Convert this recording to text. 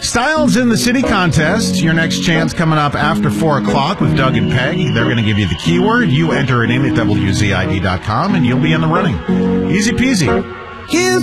Styles in the City contest. Your next chance coming up after 4 o'clock with Doug and Peg. They're going to give you the keyword. You enter it in at WZID.com, and you'll be in the running. Easy peasy.